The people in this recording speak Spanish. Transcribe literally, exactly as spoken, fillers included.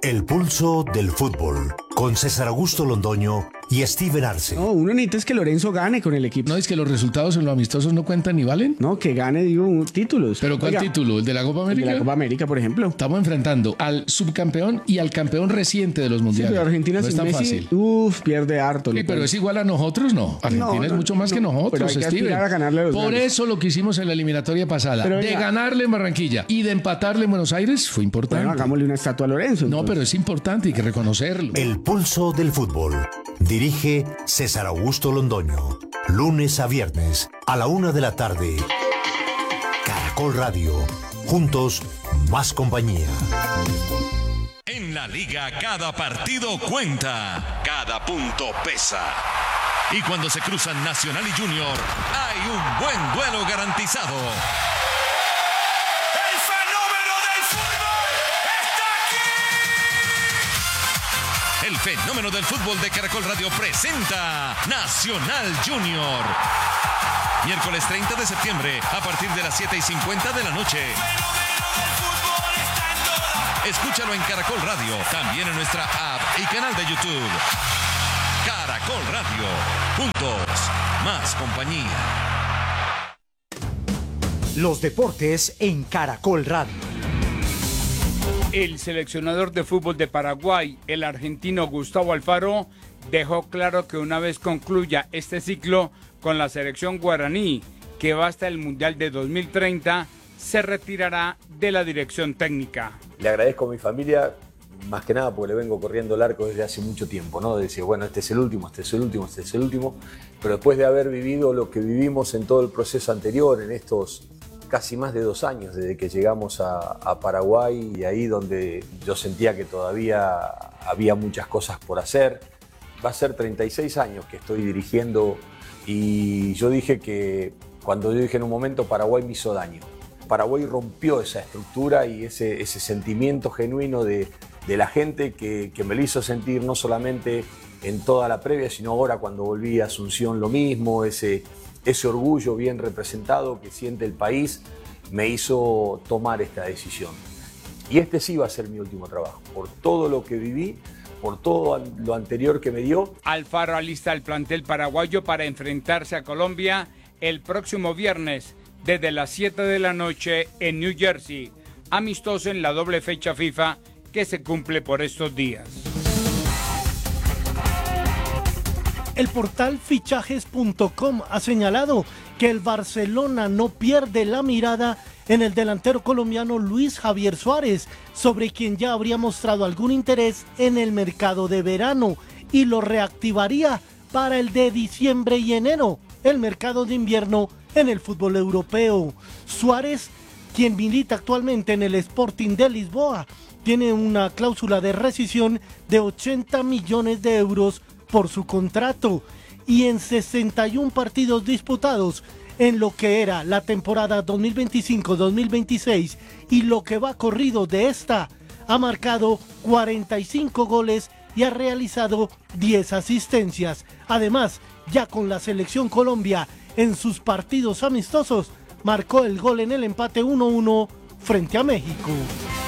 El pulso del fútbol, con César Augusto Londoño y Steven Arce. No, uno necesita es que Lorenzo gane con el equipo. No, es que los resultados en los amistosos no cuentan ni valen. No, que gane, digo, títulos. ¿Pero cuál Oiga, título? ¿El de la Copa América? El de la Copa América, por ejemplo. Estamos enfrentando al subcampeón y al campeón reciente de los mundiales. Sí, pero Argentina no es sin tan Messi, fácil. Uf, pierde harto. Sí, pero es igual a nosotros, no. Argentina No, es no, mucho más no, que nosotros, pero hay que Steven. aspirar a ganarle a los Por grandes. eso lo que hicimos en la eliminatoria pasada, Pero de venga. ganarle en Barranquilla y de empatarle en Buenos Aires, fue importante. Bueno, hagámosle una estatua a Lorenzo. No, entonces. pero es importante, hay que reconocerlo. El pulso del fútbol. Dirige César Augusto Londoño. Lunes a viernes a la una de la tarde. Caracol Radio. Juntos, más compañía. En la liga cada partido cuenta, cada punto pesa. Y cuando se cruzan Nacional y Junior, hay un buen duelo garantizado. ¡El fenómeno del fútbol está aquí! El fenómeno del fútbol de Caracol Radio presenta Nacional Junior. Miércoles treinta de septiembre, a partir de las siete y cincuenta de la noche. Escúchalo en Caracol Radio, también en nuestra app y canal de YouTube. Caracol Radio, juntos, más compañía. Los deportes en Caracol Radio. El seleccionador de fútbol de Paraguay, el argentino Gustavo Alfaro, dejó claro que una vez concluya este ciclo con la selección guaraní, que va hasta el Mundial de dos mil treinta, se retirará de la dirección técnica. Le agradezco a mi familia, más que nada porque le vengo corriendo el arco desde hace mucho tiempo, ¿no? De decir, bueno, este es el último, este es el último, este es el último. Pero después de haber vivido lo que vivimos en todo el proceso anterior, en estos casi más de dos años desde que llegamos a, a Paraguay, y ahí donde yo sentía que todavía había muchas cosas por hacer. Va a ser treinta y seis años que estoy dirigiendo, y yo dije que, cuando yo dije en un momento, Paraguay me hizo daño. Paraguay rompió esa estructura y ese, ese sentimiento genuino de, de la gente que, que me lo hizo sentir no solamente en toda la previa, sino ahora cuando volví a Asunción lo mismo, ese, ese orgullo bien representado que siente el país me hizo tomar esta decisión. Y este sí va a ser mi último trabajo, por todo lo que viví, por todo lo anterior que me dio. Alfaro alista al plantel paraguayo para enfrentarse a Colombia el próximo viernes desde las siete de la noche en New Jersey, amistoso en la doble fecha FIFA que se cumple por estos días. El portal fichajes punto com ha señalado que el Barcelona no pierde la mirada en el delantero colombiano Luis Javier Suárez, sobre quien ya habría mostrado algún interés en el mercado de verano, y lo reactivaría para el de diciembre y enero, el mercado de invierno en el fútbol europeo. Suárez, quien milita actualmente en el Sporting de Lisboa, tiene una cláusula de rescisión de ochenta millones de euros por su contrato, y en sesenta y uno partidos disputados en lo que era la temporada dos mil veinticinco dos mil veintiséis y lo que va corrido de esta, ha marcado cuarenta y cinco goles y ha realizado diez asistencias. Además, ya con la selección Colombia en sus partidos amistosos, marcó el gol en el empate uno uno frente a México.